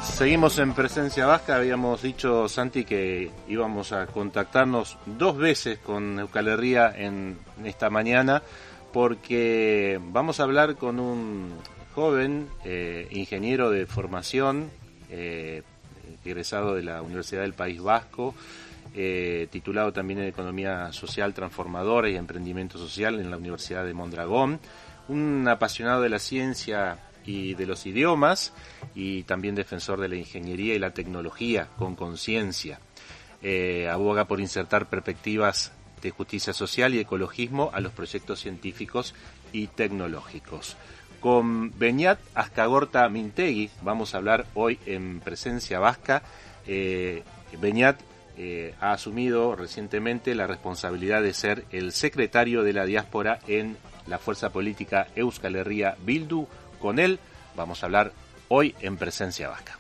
Seguimos en Presencia Vasca. Habíamos dicho, Santi, que íbamos a contactarnos 2 veces con Euskal Herria en esta mañana, porque vamos a hablar con un joven ingeniero de formación, egresado de la Universidad del País Vasco, titulado también en Economía Social Transformadora y Emprendimiento Social en la Universidad de Mondragón, un apasionado de la ciencia y de los idiomas, y también defensor de la ingeniería y la tecnología con conciencia. Aboga por insertar perspectivas de justicia social y ecologismo a los proyectos científicos y tecnológicos. Con Beñat Azkagorta Mintegui vamos a hablar hoy en Presencia Vasca. Beñat ha asumido recientemente la responsabilidad de ser el secretario de la diáspora en la fuerza política Euskal Herria Bildu. Con él vamos a hablar hoy en Presencia Vasca.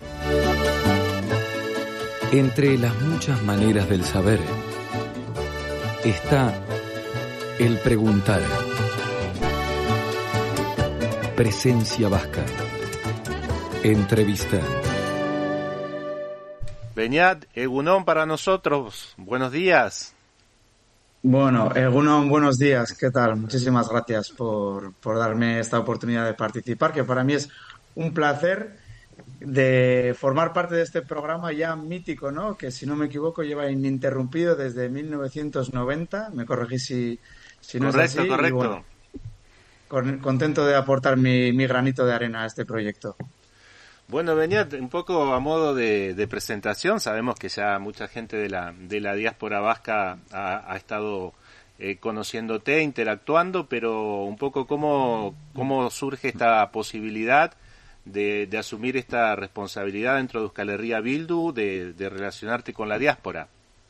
Entre las muchas maneras del saber está el preguntar. Presencia Vasca. Entrevista. Beñat, Egunon para nosotros. Buenos días. Bueno, Egunon, buenos días. ¿Qué tal? Muchísimas gracias por darme esta oportunidad de participar, que para mí es un placer de formar parte de este programa ya mítico, ¿no? Que, si no me equivoco, lleva ininterrumpido desde 1990. Me corregís si no es así. Correcto. Y bueno, contento de aportar mi granito de arena a este proyecto. Bueno, Beñat, un poco a modo de presentación, sabemos que ya mucha gente de la diáspora vasca ha estado conociéndote, interactuando, pero un poco cómo surge esta posibilidad de asumir esta responsabilidad dentro de Euskal Herria Bildu, de relacionarte con la diáspora.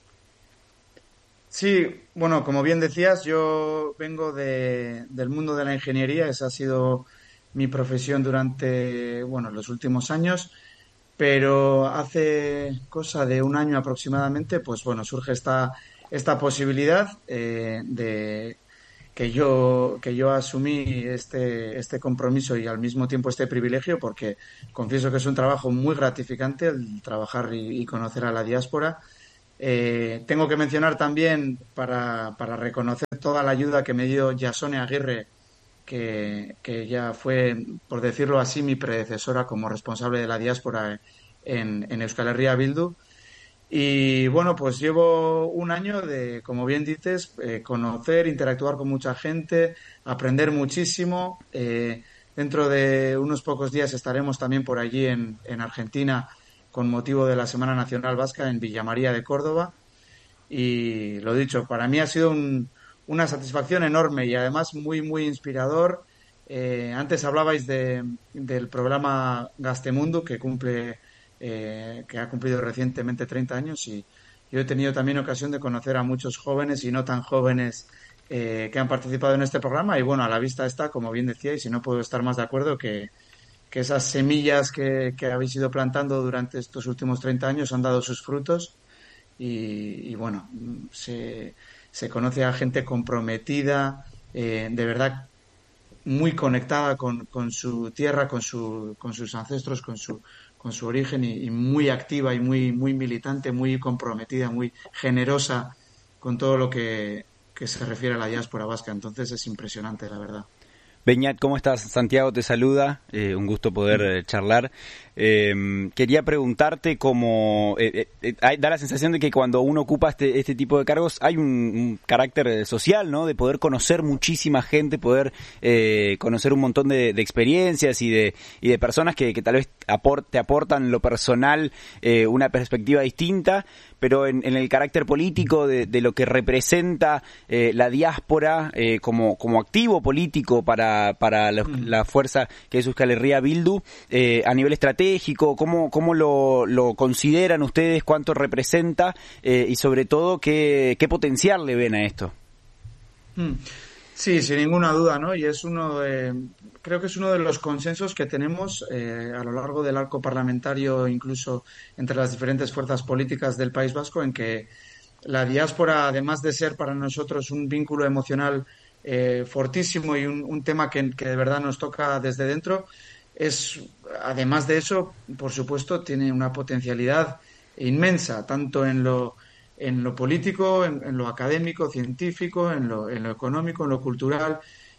Sí, bueno, como bien decías, yo vengo del mundo de la ingeniería. Esa ha sido mi profesión durante, los últimos años, pero hace cosa de un año aproximadamente, surge esta posibilidad de que yo asumí este compromiso y al mismo tiempo este privilegio, porque confieso que es un trabajo muy gratificante el trabajar y conocer a la diáspora. Tengo que mencionar también, para reconocer toda la ayuda que me dio Jasone Aguirre, que ya fue, por decirlo así, mi predecesora como responsable de la diáspora en Euskal Herria Bildu. Y bueno, pues llevo un año de, como bien dices, conocer, interactuar con mucha gente, aprender muchísimo. Dentro de unos pocos días estaremos también por allí en Argentina, con motivo de la Semana Nacional Vasca, en Villa María de Córdoba. Y lo dicho, para mí ha sido una satisfacción enorme y además muy, muy inspirador. Antes hablabais del programa Gaztemundu, que ha cumplido recientemente 30 años, y yo he tenido también ocasión de conocer a muchos jóvenes y no tan jóvenes que han participado en este programa. Y bueno, a la vista está, como bien decíais, y no puedo estar más de acuerdo, que esas semillas que habéis ido plantando durante estos últimos 30 años han dado sus frutos. Y bueno, se conoce a gente comprometida, de verdad muy conectada con su tierra, con sus ancestros, con su origen, y muy activa y muy, muy militante, muy comprometida, muy generosa con todo lo que se refiere a la diáspora vasca. Entonces es impresionante, la verdad. Beñat, ¿cómo estás? Santiago te saluda, un gusto poder charlar. Quería preguntarte cómo da la sensación de que cuando uno ocupa este tipo de cargos hay un carácter social, ¿no? De poder conocer muchísima gente, poder conocer un montón de experiencias y de personas que tal vez te aportan lo personal una perspectiva distinta, pero en el carácter político de lo que representa la diáspora como activo político para la fuerza que es Euskal Herria Bildu, a nivel estratégico, ¿cómo lo consideran ustedes? ¿Cuánto representa? Y sobre todo, ¿qué potencial le ven a esto? Sí, sin ninguna duda, ¿no? Y creo que es uno de los consensos que tenemos a lo largo del arco parlamentario, incluso entre las diferentes fuerzas políticas del País Vasco, en que la diáspora, además de ser para nosotros un vínculo emocional fortísimo y un tema que de verdad nos toca desde dentro, además de eso, por supuesto, tiene una potencialidad inmensa, tanto en lo político, en lo académico, científico, en lo económico, en lo cultural.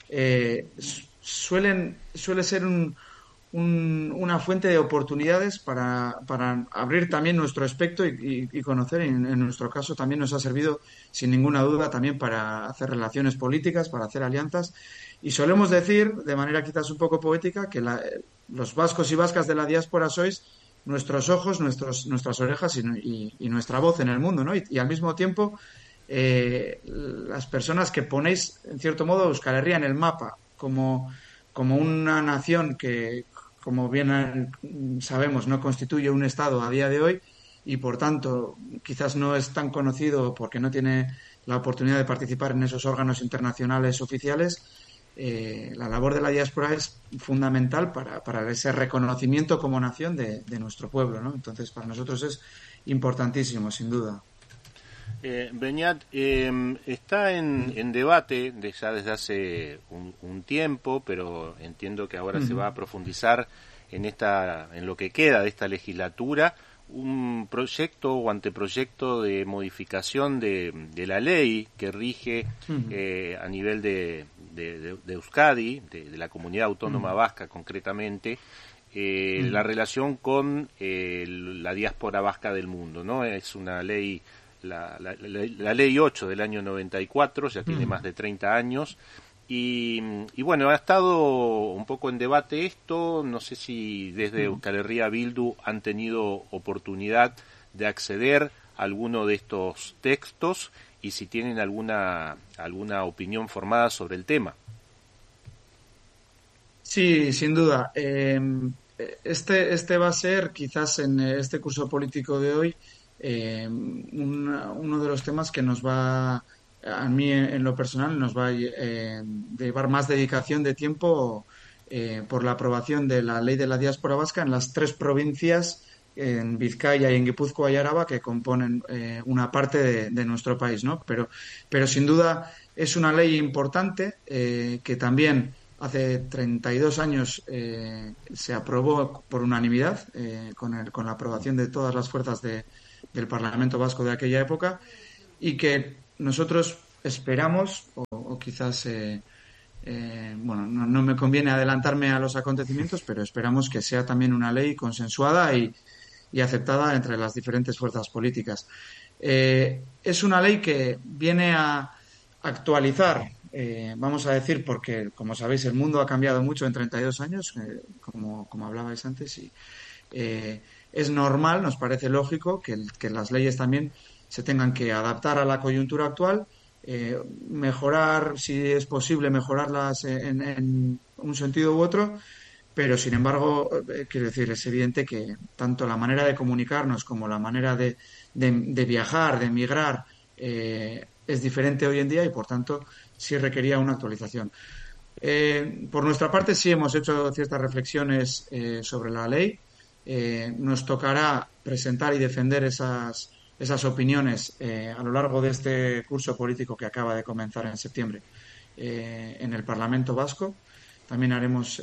Suele ser una fuente de oportunidades para abrir también nuestro espectro y conocer. En nuestro caso también nos ha servido, sin ninguna duda, también para hacer relaciones políticas, para hacer alianzas. Y solemos decir, de manera quizás un poco poética, que los vascos y vascas de la diáspora sois nuestros ojos, nuestras orejas y nuestra voz en el mundo, ¿no? Y al mismo tiempo, las personas que ponéis, en cierto modo, Euskal Herria en el mapa, como una nación que, como bien sabemos, no constituye un Estado a día de hoy y, por tanto, quizás no es tan conocido porque no tiene la oportunidad de participar en esos órganos internacionales oficiales. La labor de la diáspora es fundamental para ese reconocimiento como nación de nuestro pueblo, ¿no? Entonces, para nosotros es importantísimo, sin duda. Beñat, está en debate ya desde hace un tiempo, pero entiendo que ahora se va a profundizar en lo que queda de esta legislatura, un proyecto o anteproyecto de modificación de la ley que rige a nivel de Euskadi, de la comunidad autónoma vasca concretamente, la relación con la diáspora vasca del mundo, ¿no? Es una ley, la ley 8 del año 94, ya tiene más de 30 años, y bueno, ha estado un poco en debate esto. No sé si desde Euskal Herria Bildu han tenido oportunidad de acceder a alguno de estos textos y si tienen alguna opinión formada sobre el tema. Sí, sin duda. Este va a ser, quizás en este curso político de hoy, uno de los temas que nos va, a mí en lo personal, nos va a llevar más dedicación de tiempo por la aprobación de la ley de la diáspora vasca en las 3 provincias, en Vizcaya y en Guipúzcoa y Araba, que componen una parte de nuestro país, ¿no? Pero sin duda es una ley importante que también hace 32 años se aprobó por unanimidad con la aprobación de todas las fuerzas del Parlamento Vasco de aquella época, y que nosotros esperamos, o quizás, bueno, no me conviene adelantarme a los acontecimientos, pero esperamos que sea también una ley consensuada y aceptada entre las diferentes fuerzas políticas. Es una ley que viene a actualizar, vamos a decir, porque, como sabéis, el mundo ha cambiado mucho en 32 años, como hablabais antes, y es normal, nos parece lógico que las leyes también se tengan que adaptar a la coyuntura actual, mejorar, si es posible, mejorarlas en un sentido u otro, pero sin embargo, quiero decir, es evidente que tanto la manera de comunicarnos como la manera de viajar, de emigrar, es diferente hoy en día y, por tanto, sí requería una actualización. Por nuestra parte, sí hemos hecho ciertas reflexiones sobre la ley. Nos tocará presentar y defender esas opiniones a lo largo de este curso político que acaba de comenzar en septiembre en el Parlamento Vasco. También haremos,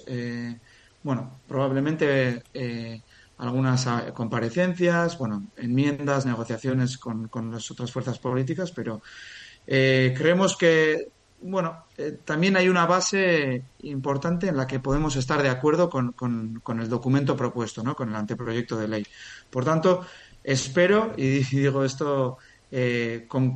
probablemente algunas comparecencias, enmiendas, negociaciones con las otras fuerzas políticas, pero creemos que también hay una base importante en la que podemos estar de acuerdo con el documento propuesto, ¿no? Con el anteproyecto de ley. Por tanto, espero, y digo esto con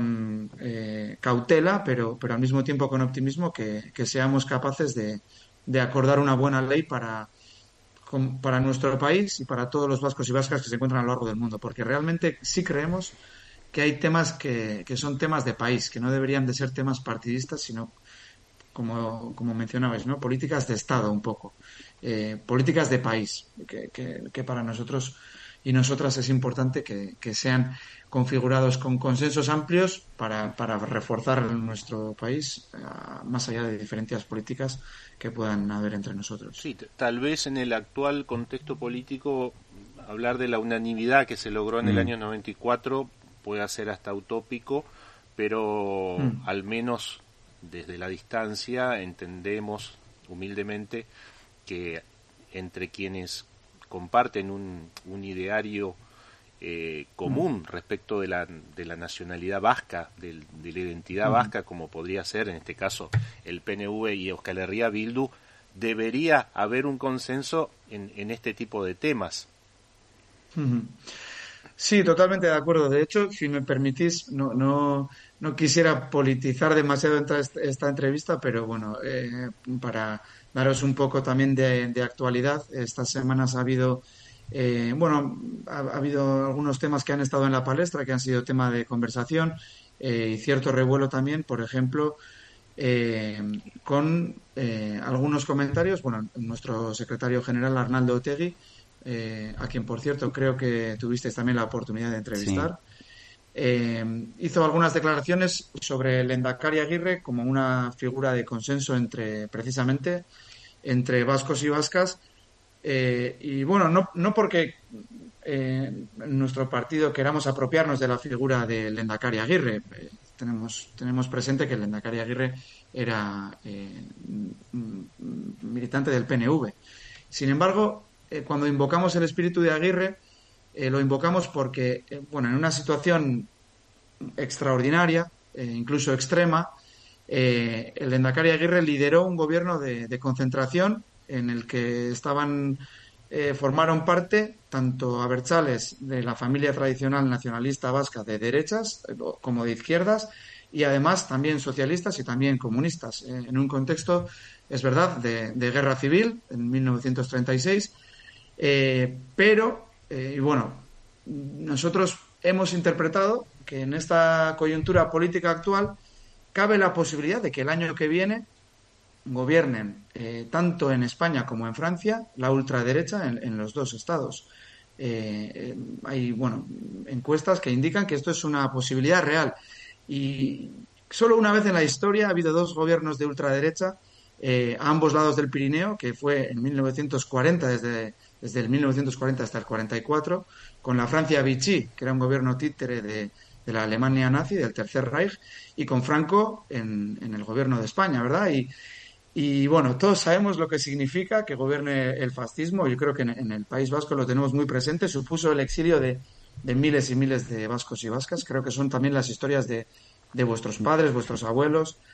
cautela, pero al mismo tiempo con optimismo, que seamos capaces de acordar una buena ley para nuestro país y para todos los vascos y vascas que se encuentran a lo largo del mundo, porque realmente sí creemos que hay temas que son temas de país, que no deberían de ser temas partidistas, sino, como mencionabais, ¿no? Políticas de Estado un poco, políticas de país, que para nosotros y nosotras es importante que sean configurados con consensos amplios para reforzar nuestro país, más allá de diferencias políticas que puedan haber entre nosotros. Sí, tal vez en el actual contexto político hablar de la unanimidad que se logró en el año 94 puede ser hasta utópico, pero al menos desde la distancia entendemos humildemente que entre quienes comparten un ideario común respecto de la nacionalidad vasca, de la identidad vasca, como podría ser en este caso el PNV y Euskal Herria Bildu, debería haber un consenso en este tipo de temas. Sí, totalmente de acuerdo. De hecho, si me permitís, no quisiera politizar demasiado esta entrevista, pero bueno, para daros un poco también de actualidad, estas semanas ha habido ha habido algunos temas que han estado en la palestra, que han sido tema de conversación, y cierto revuelo también, por ejemplo, con algunos comentarios. Bueno, nuestro secretario general, Arnaldo Otegi, a quien, por cierto, creo que tuvisteis también la oportunidad de entrevistar, hizo algunas declaraciones sobre el Lehendakari Aguirre como una figura de consenso precisamente entre vascos y vascas. Y bueno, no porque en nuestro partido queramos apropiarnos de la figura del Lehendakari Aguirre. Tenemos presente que el Lehendakari Aguirre era militante del PNV. Sin embargo, cuando invocamos el espíritu de Aguirre, lo invocamos porque, en una situación extraordinaria, incluso extrema, el Lehendakari Aguirre lideró un gobierno de concentración en el que formaron parte tanto abertzales de la familia tradicional nacionalista vasca de derechas como de izquierdas, y además también socialistas y también comunistas, en un contexto, es verdad, de guerra civil en 1936, nosotros hemos interpretado que en esta coyuntura política actual cabe la posibilidad de que el año que viene gobiernen tanto en España como en Francia la ultraderecha en los dos estados. Hay encuestas que indican que esto es una posibilidad real, y solo una vez en la historia ha habido dos gobiernos de ultraderecha a ambos lados del Pirineo, que fue en 1940, desde el 1940 hasta el 44, con la Francia Vichy, que era un gobierno títere de la Alemania nazi, del Tercer Reich, y con Franco en el gobierno de España, ¿verdad? Y todos sabemos lo que significa que gobierne el fascismo. Yo creo que en el País Vasco lo tenemos muy presente. Supuso el exilio de miles y miles de vascos y vascas. Creo que son también las historias de vuestros padres, vuestros abuelos,